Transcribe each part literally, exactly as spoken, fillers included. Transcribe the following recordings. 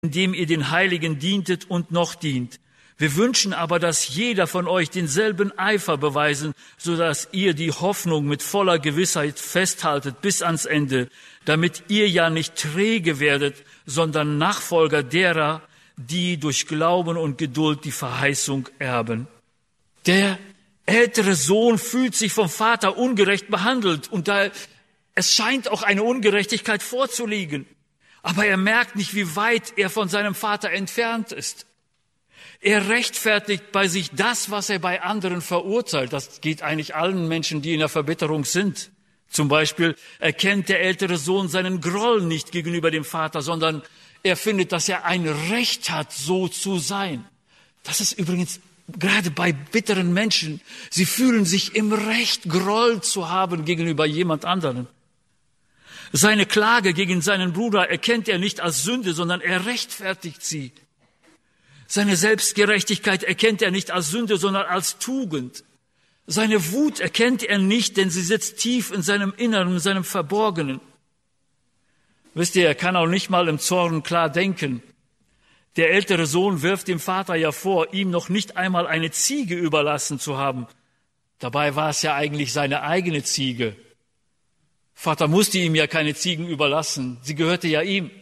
indem ihr den Heiligen dientet und noch dient. Wir wünschen aber, dass jeder von euch denselben Eifer beweisen, so dass ihr die Hoffnung mit voller Gewissheit festhaltet bis ans Ende, damit ihr ja nicht träge werdet, sondern Nachfolger derer, die durch Glauben und Geduld die Verheißung erben. Der ältere Sohn fühlt sich vom Vater ungerecht behandelt und da es scheint auch eine Ungerechtigkeit vorzuliegen. Aber er merkt nicht, wie weit er von seinem Vater entfernt ist. Er rechtfertigt bei sich das, was er bei anderen verurteilt. Das geht eigentlich allen Menschen, die in der Verbitterung sind. Zum Beispiel erkennt der ältere Sohn seinen Groll nicht gegenüber dem Vater, sondern er findet, dass er ein Recht hat, so zu sein. Das ist übrigens gerade bei bitteren Menschen. Sie fühlen sich im Recht, Groll zu haben gegenüber jemand anderen. Seine Klage gegen seinen Bruder erkennt er nicht als Sünde, sondern er rechtfertigt sie. Seine Selbstgerechtigkeit erkennt er nicht als Sünde, sondern als Tugend. Seine Wut erkennt er nicht, denn sie sitzt tief in seinem Inneren, in seinem Verborgenen. Wisst ihr, er kann auch nicht mal im Zorn klar denken. Der ältere Sohn wirft dem Vater ja vor, ihm noch nicht einmal eine Ziege überlassen zu haben. Dabei war es ja eigentlich seine eigene Ziege. Vater musste ihm ja keine Ziegen überlassen, sie gehörte ja ihm.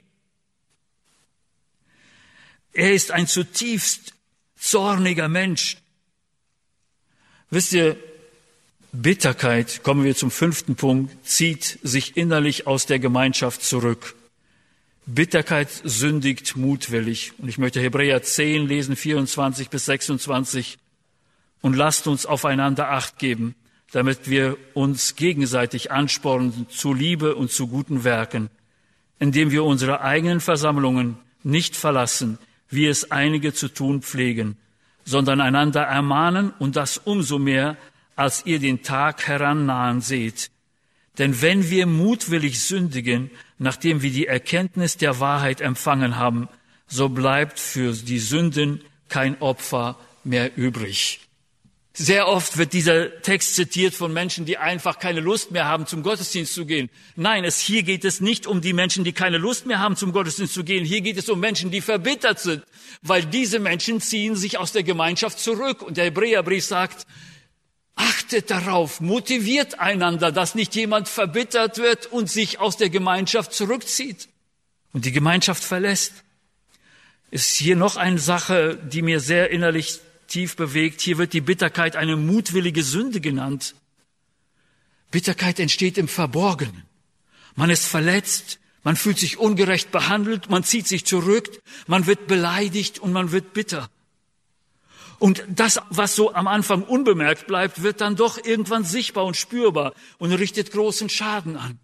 Er ist ein zutiefst zorniger Mensch. Wisst ihr, Bitterkeit, kommen wir zum fünften Punkt, zieht sich innerlich aus der Gemeinschaft zurück. Bitterkeit sündigt mutwillig. Und ich möchte Hebräer zehn lesen, vierundzwanzig bis sechsundzwanzig. Und lasst uns aufeinander Acht geben, damit wir uns gegenseitig anspornen zu Liebe und zu guten Werken, indem wir unsere eigenen Versammlungen nicht verlassen, wie es einige zu tun pflegen, sondern einander ermahnen und das umso mehr, als ihr den Tag herannahen seht. Denn wenn wir mutwillig sündigen, nachdem wir die Erkenntnis der Wahrheit empfangen haben, so bleibt für die Sünden kein Opfer mehr übrig. Sehr oft wird dieser Text zitiert von Menschen, die einfach keine Lust mehr haben, zum Gottesdienst zu gehen. Nein, es, hier geht es nicht um die Menschen, die keine Lust mehr haben, zum Gottesdienst zu gehen. Hier geht es um Menschen, die verbittert sind, weil diese Menschen ziehen sich aus der Gemeinschaft zurück. Und der Hebräerbrief sagt, achtet darauf, motiviert einander, dass nicht jemand verbittert wird und sich aus der Gemeinschaft zurückzieht und die Gemeinschaft verlässt. Ist hier noch eine Sache, die mir sehr innerlich tief bewegt. Hier wird die Bitterkeit eine mutwillige Sünde genannt. Bitterkeit entsteht im Verborgenen. Man ist verletzt, man fühlt sich ungerecht behandelt, man zieht sich zurück, man wird beleidigt und man wird bitter. Und das, was so am Anfang unbemerkt bleibt, wird dann doch irgendwann sichtbar und spürbar und richtet großen Schaden an.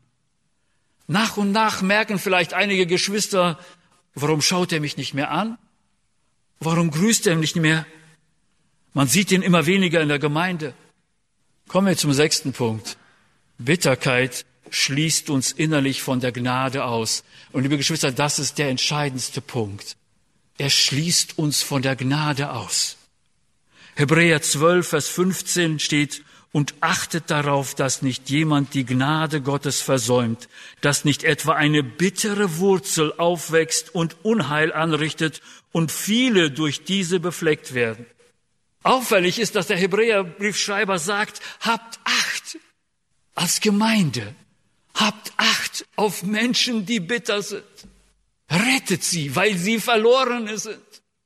Nach und nach merken vielleicht einige Geschwister, warum schaut er mich nicht mehr an? Warum grüßt er mich nicht mehr? Man sieht ihn immer weniger in der Gemeinde. Kommen wir zum sechsten Punkt. Bitterkeit schließt uns innerlich von der Gnade aus. Und liebe Geschwister, das ist der entscheidendste Punkt. Er schließt uns von der Gnade aus. Hebräer zwölf, Vers fünfzehn steht, und achtet darauf, dass nicht jemand die Gnade Gottes versäumt, dass nicht etwa eine bittere Wurzel aufwächst und Unheil anrichtet und viele durch diese befleckt werden. Auffällig ist, dass der Hebräerbriefschreiber sagt, habt Acht als Gemeinde, habt Acht auf Menschen, die bitter sind. Rettet sie, weil sie verloren sind.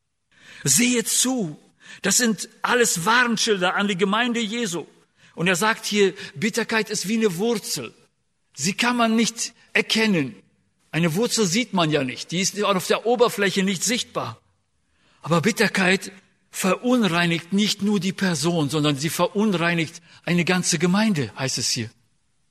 Sehet zu, das sind alles Warnschilder an die Gemeinde Jesu. Und er sagt hier, Bitterkeit ist wie eine Wurzel. Sie kann man nicht erkennen. Eine Wurzel sieht man ja nicht, die ist auf der Oberfläche nicht sichtbar. Aber Bitterkeit verunreinigt nicht nur die Person, sondern sie verunreinigt eine ganze Gemeinde, heißt es hier.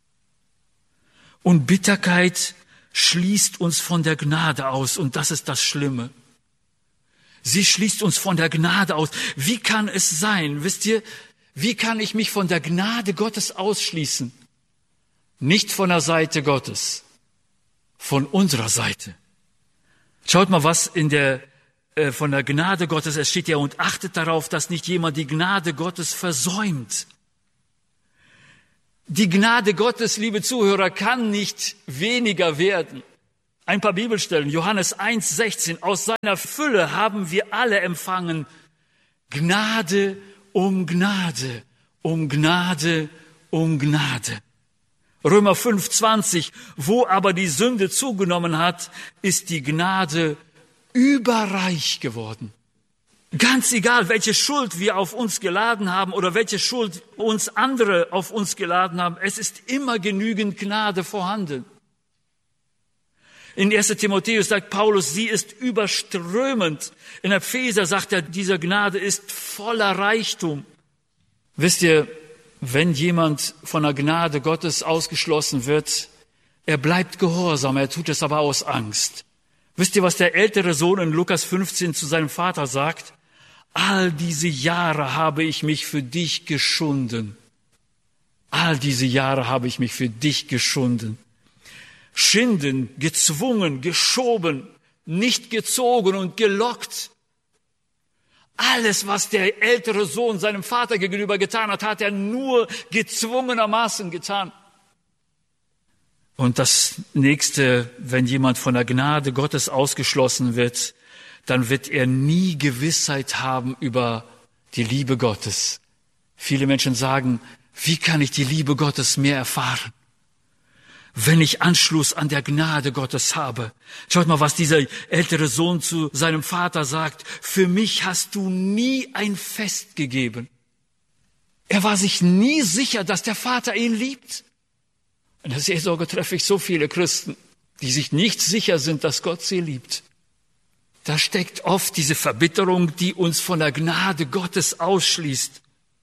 Und Bitterkeit schließt uns von der Gnade aus, und das ist das Schlimme. Sie schließt uns von der Gnade aus. Wie kann es sein, wisst ihr, wie kann ich mich von der Gnade Gottes ausschließen? Nicht von der Seite Gottes, von unserer Seite. Schaut mal, was in der von der Gnade Gottes, es steht ja, und achtet darauf, dass nicht jemand die Gnade Gottes versäumt. Die Gnade Gottes, liebe Zuhörer, kann nicht weniger werden. Ein paar Bibelstellen. Johannes eins sechzehn. Aus seiner Fülle haben wir alle empfangen Gnade um Gnade, um Gnade, um Gnade. Römer fünf zwanzig. Wo aber die Sünde zugenommen hat, ist die Gnade überreich geworden. Ganz egal, welche Schuld wir auf uns geladen haben oder welche Schuld uns andere auf uns geladen haben, es ist immer genügend Gnade vorhanden. In erster Timotheus sagt Paulus, sie ist überströmend. In Epheser sagt er, diese Gnade ist voller Reichtum. Wisst ihr, wenn jemand von der Gnade Gottes ausgeschlossen wird, er bleibt gehorsam, er tut es aber aus Angst. Wisst ihr, was der ältere Sohn in Lukas fünfzehn zu seinem Vater sagt? All diese Jahre habe ich mich für dich geschunden. All diese Jahre habe ich mich für dich geschunden. Schinden, gezwungen, geschoben, nicht gezogen und gelockt. Alles, was der ältere Sohn seinem Vater gegenüber getan hat, hat er nur gezwungenermaßen getan. Und das Nächste, wenn jemand von der Gnade Gottes ausgeschlossen wird, dann wird er nie Gewissheit haben über die Liebe Gottes. Viele Menschen sagen, wie kann ich die Liebe Gottes mehr erfahren? Wenn ich Anschluss an der Gnade Gottes habe. Schaut mal, was dieser ältere Sohn zu seinem Vater sagt. Für mich hast du nie ein Fest gegeben. Er war sich nie sicher, dass der Vater ihn liebt. In der Seelsorge treffe ich so viele Christen, die sich nicht sicher sind, dass Gott sie liebt. Da steckt oft diese Verbitterung, die uns von der Gnade Gottes ausschließt.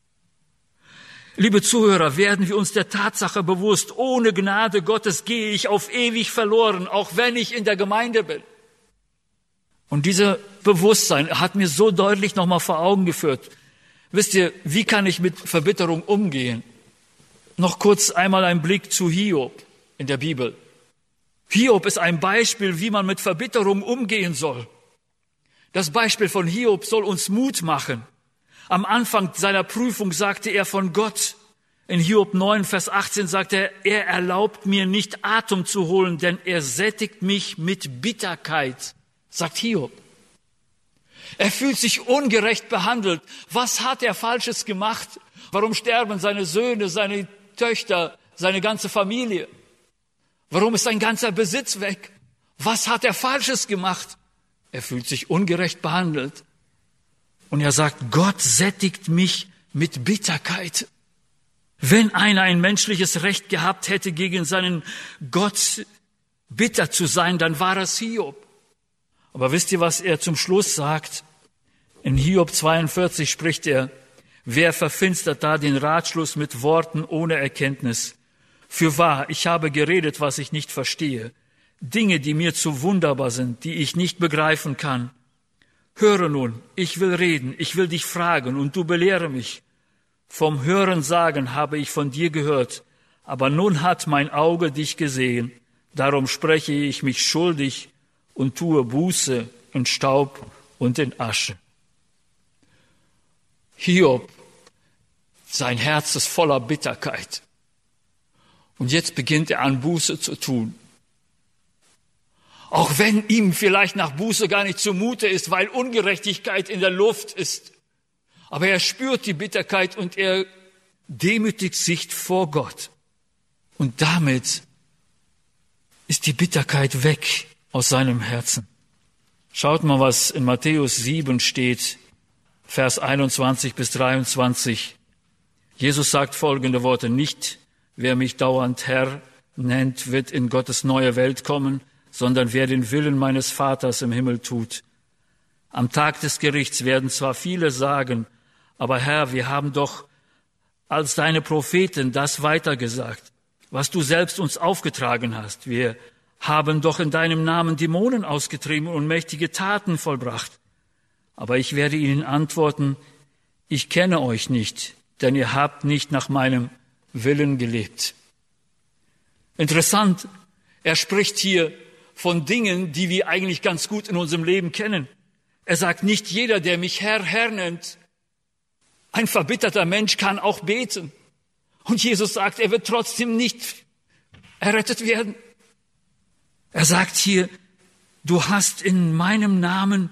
Liebe Zuhörer, werden wir uns der Tatsache bewusst, ohne Gnade Gottes gehe ich auf ewig verloren, auch wenn ich in der Gemeinde bin. Und dieses Bewusstsein hat mir so deutlich nochmal vor Augen geführt. Wisst ihr, wie kann ich mit Verbitterung umgehen? Noch kurz einmal ein Blick zu Hiob in der Bibel. Hiob ist ein Beispiel, wie man mit Verbitterung umgehen soll. Das Beispiel von Hiob soll uns Mut machen. Am Anfang seiner Prüfung sagte er von Gott, in Hiob neun, Vers achtzehn sagt er, er erlaubt mir nicht Atem zu holen, denn er sättigt mich mit Bitterkeit, sagt Hiob. Er fühlt sich ungerecht behandelt. Was hat er Falsches gemacht? Warum sterben seine Söhne, seine Töchter, seine ganze Familie? Warum ist sein ganzer Besitz weg? Was hat er Falsches gemacht? Er fühlt sich ungerecht behandelt. Und er sagt, Gott sättigt mich mit Bitterkeit. Wenn einer ein menschliches Recht gehabt hätte, gegen seinen Gott bitter zu sein, dann war es Hiob. Aber wisst ihr, was er zum Schluss sagt? In Hiob zweiundvierzig spricht er, wer verfinstert da den Ratschluss mit Worten ohne Erkenntnis? Fürwahr, ich habe geredet, was ich nicht verstehe. Dinge, die mir zu wunderbar sind, die ich nicht begreifen kann. Höre nun, ich will reden, ich will dich fragen und du belehre mich. Vom Hörensagen habe ich von dir gehört, aber nun hat mein Auge dich gesehen. Darum spreche ich mich schuldig und tue Buße in Staub und in Asche. Hiob, sein Herz ist voller Bitterkeit. Und jetzt beginnt er an Buße zu tun. Auch wenn ihm vielleicht nach Buße gar nicht zumute ist, weil Ungerechtigkeit in der Luft ist. Aber er spürt die Bitterkeit und er demütigt sich vor Gott. Und damit ist die Bitterkeit weg aus seinem Herzen. Schaut mal, was in Matthäus sieben steht, Vers einundzwanzig bis dreiundzwanzig. Jesus sagt folgende Worte, nicht wer mich dauernd Herr nennt, wird in Gottes neue Welt kommen, sondern wer den Willen meines Vaters im Himmel tut. Am Tag des Gerichts werden zwar viele sagen, aber Herr, wir haben doch als deine Propheten das weitergesagt, was du selbst uns aufgetragen hast. Wir haben doch in deinem Namen Dämonen ausgetrieben und mächtige Taten vollbracht. Aber ich werde ihnen antworten, ich kenne euch nicht, denn ihr habt nicht nach meinem Willen gelebt. Interessant, er spricht hier von Dingen, die wir eigentlich ganz gut in unserem Leben kennen. Er sagt, nicht jeder, der mich Herr, Herr nennt, ein verbitterter Mensch kann auch beten. Und Jesus sagt, er wird trotzdem nicht errettet werden. Er sagt hier, du hast in meinem Namen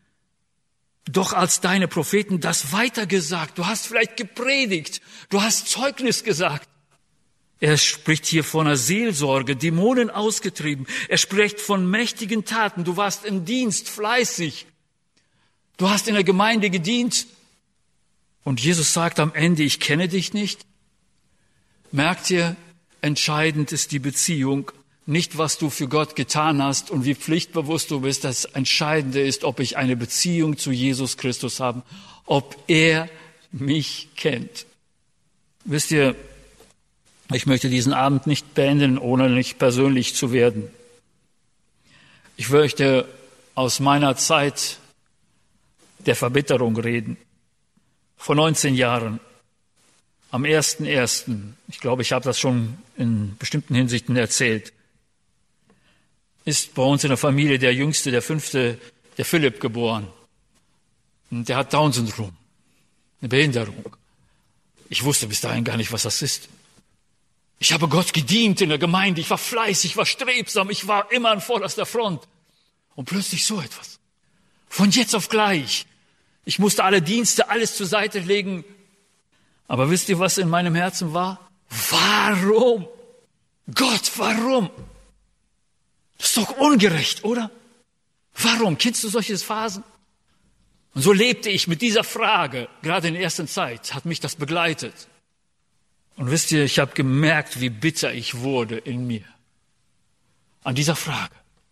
doch als deine Propheten das weitergesagt. Du hast vielleicht gepredigt. Du hast Zeugnis gesagt. Er spricht hier von einer Seelsorge, Dämonen ausgetrieben. Er spricht von mächtigen Taten. Du warst im Dienst fleißig. Du hast in der Gemeinde gedient. Und Jesus sagt am Ende, ich kenne dich nicht. Merkt ihr, entscheidend ist die Beziehung. Nicht, was du für Gott getan hast und wie pflichtbewusst du bist. Das Entscheidende ist, ob ich eine Beziehung zu Jesus Christus habe, ob er mich kennt. Wisst ihr, ich möchte diesen Abend nicht beenden, ohne nicht persönlich zu werden. Ich möchte aus meiner Zeit der Verbitterung reden. Vor neunzehn Jahren, am ersten ersten, ich glaube, ich habe das schon in bestimmten Hinsichten erzählt, ist bei uns in der Familie der Jüngste, der Fünfte, der Philipp geboren. Und der hat Down-Syndrom, eine Behinderung. Ich wusste bis dahin gar nicht, was das ist. Ich habe Gott gedient in der Gemeinde, ich war fleißig, ich war strebsam, ich war immer an vorderster Front. Und plötzlich so etwas. Von jetzt auf gleich. Ich musste alle Dienste, alles zur Seite legen. Aber wisst ihr, was in meinem Herzen war? Warum? Gott, warum? Das ist doch ungerecht, oder? Warum? Kennst du solche Phasen? Und so lebte ich mit dieser Frage, gerade in der ersten Zeit, hat mich das begleitet. Und wisst ihr, ich habe gemerkt, wie bitter ich wurde in mir an dieser Frage.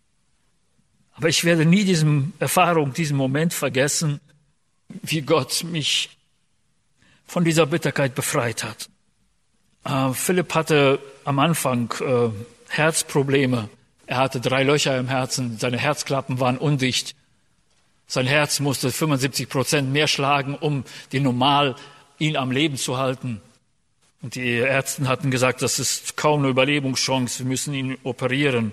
Aber ich werde nie diese Erfahrung, diesen Moment vergessen, wie Gott mich von dieser Bitterkeit befreit hat. Äh, Philipp hatte am Anfang äh, Herzprobleme. Er hatte drei Löcher im Herzen, seine Herzklappen waren undicht. Sein Herz musste fünfundsiebzig Prozent mehr schlagen, um die normal ihn am Leben zu halten. Und die Ärzte hatten gesagt, das ist kaum eine Überlebungschance, wir müssen ihn operieren.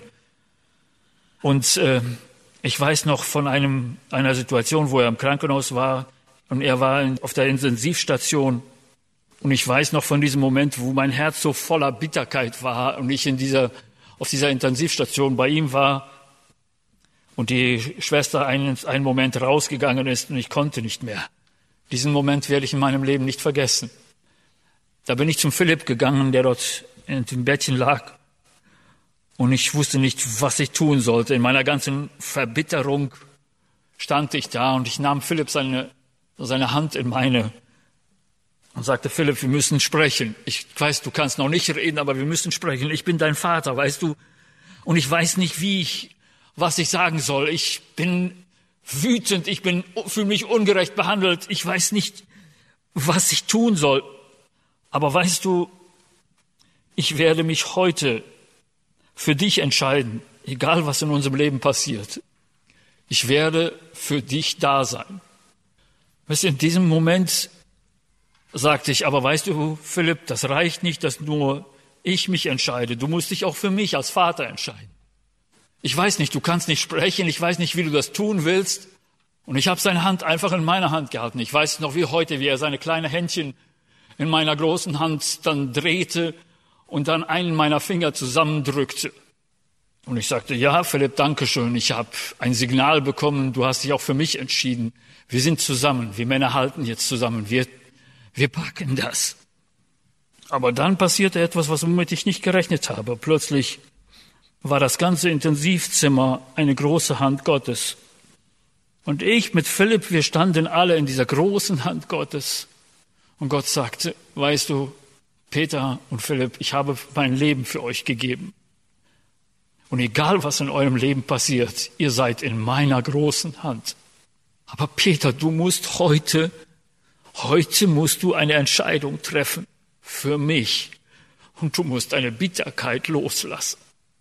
Und äh, ich weiß noch von einem, einer Situation, wo er im Krankenhaus war und er war in, auf der Intensivstation. Und ich weiß noch von diesem Moment, wo mein Herz so voller Bitterkeit war und ich in dieser, auf dieser Intensivstation bei ihm war und die Schwester einen, einen Moment rausgegangen ist und ich konnte nicht mehr. Diesen Moment werde ich in meinem Leben nicht vergessen. Da bin ich zum Philipp gegangen, der dort in dem Bettchen lag. Und ich wusste nicht, was ich tun sollte. In meiner ganzen Verbitterung stand ich da und ich nahm Philipp seine, seine Hand in meine und sagte, Philipp, wir müssen sprechen. Ich weiß, du kannst noch nicht reden, aber wir müssen sprechen. Ich bin dein Vater, weißt du. Und ich weiß nicht, wie ich, was ich sagen soll. Ich bin wütend, ich bin, fühle mich ungerecht behandelt. Ich weiß nicht, was ich tun soll. Aber weißt du, ich werde mich heute für dich entscheiden, egal was in unserem Leben passiert. Ich werde für dich da sein. Weißt du, in diesem Moment sagte ich, aber weißt du, Philipp, das reicht nicht, dass nur ich mich entscheide. Du musst dich auch für mich als Vater entscheiden. Ich weiß nicht, du kannst nicht sprechen, ich weiß nicht, wie du das tun willst. Und ich habe seine Hand einfach in meiner Hand gehalten. Ich weiß noch wie heute, wie er seine kleine Händchen in meiner großen Hand dann drehte und dann einen meiner Finger zusammendrückte. Und ich sagte, ja, Philipp, danke schön. Ich habe ein Signal bekommen, du hast dich auch für mich entschieden. Wir sind zusammen, wir Männer halten jetzt zusammen, wir, wir packen das. Aber dann passierte etwas, was womit ich nicht gerechnet habe. Plötzlich war das ganze Intensivzimmer eine große Hand Gottes. Und ich mit Philipp, wir standen alle in dieser großen Hand Gottes. Und Gott sagte, weißt du, Peter und Philipp, ich habe mein Leben für euch gegeben. Und egal, was in eurem Leben passiert, ihr seid in meiner großen Hand. Aber Peter, du musst heute, heute musst du eine Entscheidung treffen für mich. Und du musst eine Bitterkeit loslassen.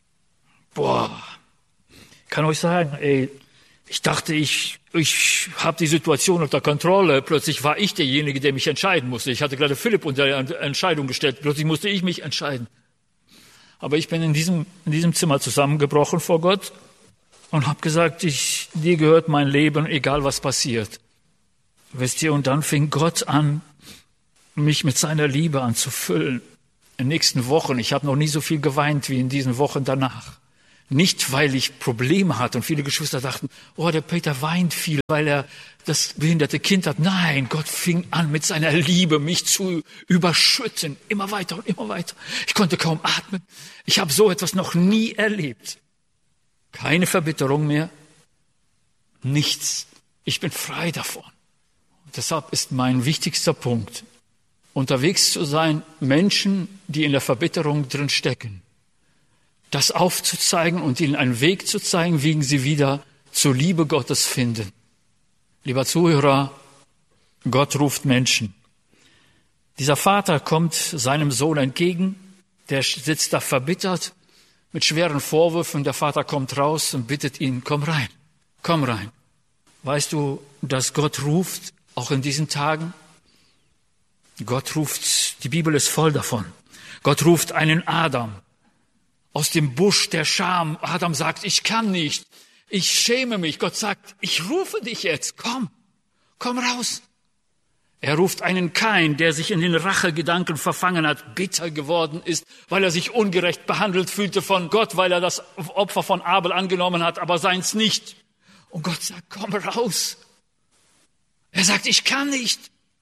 Boah, ich kann euch sagen, ey, ich dachte, ich, ich habe die Situation unter Kontrolle. Plötzlich war ich derjenige, der mich entscheiden musste. Ich hatte gerade Philipp unter Entscheidung gestellt. Plötzlich musste ich mich entscheiden. Aber ich bin in diesem, in diesem Zimmer zusammengebrochen vor Gott und habe gesagt, ich, dir gehört mein Leben, egal was passiert. Wisst ihr, und dann fing Gott an, mich mit seiner Liebe anzufüllen. In den nächsten Wochen, ich habe noch nie so viel geweint wie in diesen Wochen danach. Nicht, weil ich Probleme hatte und viele Geschwister dachten, oh, der Peter weint viel, weil er das behinderte Kind hat. Nein, Gott fing an mit seiner Liebe, mich zu überschütten. Immer weiter und immer weiter. Ich konnte kaum atmen. Ich habe so etwas noch nie erlebt. Keine Verbitterung mehr. Nichts. Ich bin frei davon. Und deshalb ist mein wichtigster Punkt, unterwegs zu sein, Menschen, die in der Verbitterung drin stecken, das aufzuzeigen und ihnen einen Weg zu zeigen, wie sie wieder zur Liebe Gottes finden. Lieber Zuhörer, Gott ruft Menschen. Dieser Vater kommt seinem Sohn entgegen, der sitzt da verbittert mit schweren Vorwürfen. Der Vater kommt raus und bittet ihn, komm rein, komm rein. Weißt du, dass Gott ruft, auch in diesen Tagen? Gott ruft, die Bibel ist voll davon. Gott ruft einen Adam aus dem Busch der Scham. Adam sagt, ich kann nicht, ich schäme mich. Gott sagt, ich rufe dich jetzt, komm, komm raus. Er ruft einen Kain, der sich in den Rachegedanken verfangen hat, bitter geworden ist, weil er sich ungerecht behandelt fühlte von Gott, weil er das Opfer von Abel angenommen hat, aber seins nicht. Und Gott sagt, komm raus. Er sagt, ich kann nicht.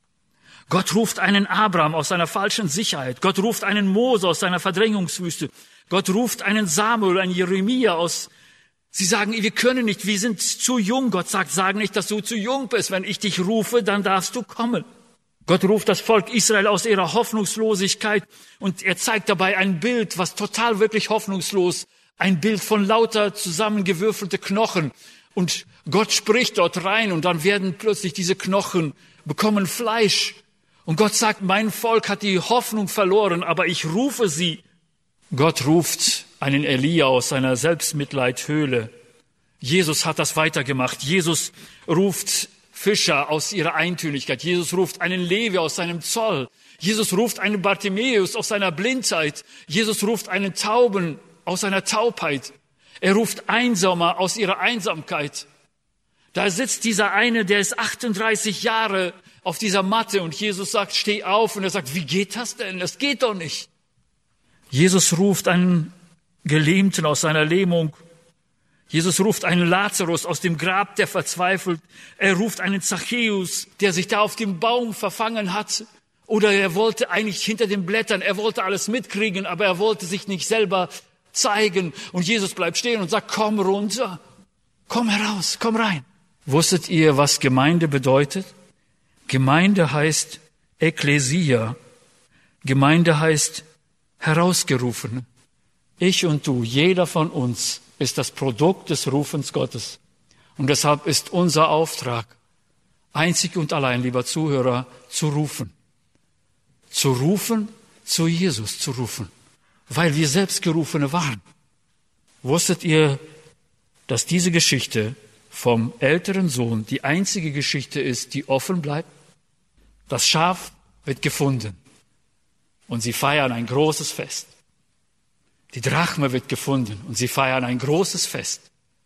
Gott ruft einen Abraham aus seiner falschen Sicherheit. Gott ruft einen Mose aus seiner Verdrängungswüste. Gott ruft einen Samuel, einen Jeremia aus. Sie sagen, wir können nicht, wir sind zu jung. Gott sagt, sag nicht, dass du zu jung bist. Wenn ich dich rufe, dann darfst du kommen. Gott ruft das Volk Israel aus ihrer Hoffnungslosigkeit und er zeigt dabei ein Bild, was total wirklich hoffnungslos, ein Bild von lauter zusammengewürfelte Knochen. Und Gott spricht dort rein und dann werden plötzlich diese Knochen, bekommen Fleisch. Und Gott sagt, mein Volk hat die Hoffnung verloren, aber ich rufe sie. Gott ruft einen Elia aus seiner Selbstmitleidhöhle. Jesus hat das weitergemacht. Jesus ruft Fischer aus ihrer Eintönigkeit. Jesus ruft einen Levi aus seinem Zoll. Jesus ruft einen Bartimäus aus seiner Blindheit. Jesus ruft einen Tauben aus seiner Taubheit. Er ruft Einsamer aus ihrer Einsamkeit. Da sitzt dieser eine, der ist achtunddreißig Jahre auf dieser Matte und Jesus sagt, steh auf. Und er sagt, wie geht das denn? Das geht doch nicht. Jesus ruft einen Gelähmten aus seiner Lähmung. Jesus ruft einen Lazarus aus dem Grab, der verzweifelt. Er ruft einen Zachäus, der sich da auf dem Baum verfangen hat. Oder er wollte eigentlich hinter den Blättern, er wollte alles mitkriegen, aber er wollte sich nicht selber zeigen. Und Jesus bleibt stehen und sagt, komm runter, komm heraus, komm rein. Wusstet ihr, was Gemeinde bedeutet? Gemeinde heißt Ekklesia. Gemeinde heißt herausgerufen. Ich und du, jeder von uns ist das Produkt des Rufens Gottes. Und deshalb ist unser Auftrag, einzig und allein, lieber Zuhörer, zu rufen. Zu rufen, zu Jesus zu rufen, weil wir selbst Gerufene waren. Wusstet ihr, dass diese Geschichte vom älteren Sohn die einzige Geschichte ist, die offen bleibt? Das Schaf wird gefunden und sie feiern ein großes Fest. Die Drachme wird gefunden und sie feiern ein großes Fest.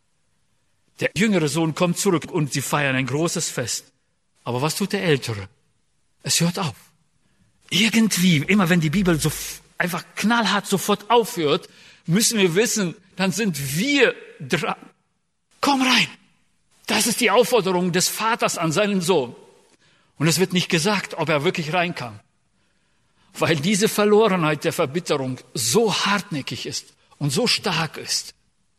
Der jüngere Sohn kommt zurück und sie feiern ein großes Fest. Aber was tut der Ältere? Es hört auf. Irgendwie, immer wenn die Bibel so einfach knallhart sofort aufhört, müssen wir wissen, dann sind wir dran. Komm rein. Das ist die Aufforderung des Vaters an seinen Sohn. Und es wird nicht gesagt, ob er wirklich reinkam. Weil diese Verlorenheit der Verbitterung so hartnäckig ist und so stark ist.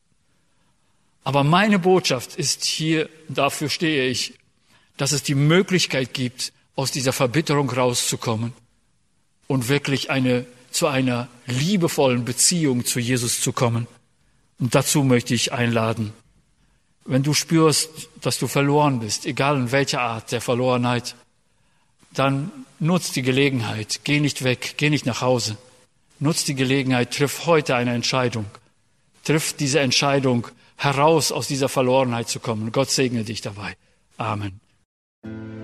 Aber meine Botschaft ist hier, dafür stehe ich, dass es die Möglichkeit gibt, aus dieser Verbitterung rauszukommen und wirklich eine, zu einer liebevollen Beziehung zu Jesus zu kommen. Und dazu möchte ich einladen. Wenn du spürst, dass du verloren bist, egal in welcher Art der Verlorenheit, dann nutz die Gelegenheit, geh nicht weg, geh nicht nach Hause. Nutz die Gelegenheit, triff heute eine Entscheidung. Triff diese Entscheidung, heraus aus dieser Verlorenheit zu kommen. Gott segne dich dabei. Amen.